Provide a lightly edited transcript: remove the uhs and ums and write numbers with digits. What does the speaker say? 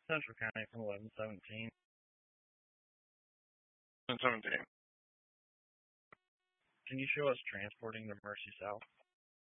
Central County from 1117. 17. Can you show us transporting the Mercy South?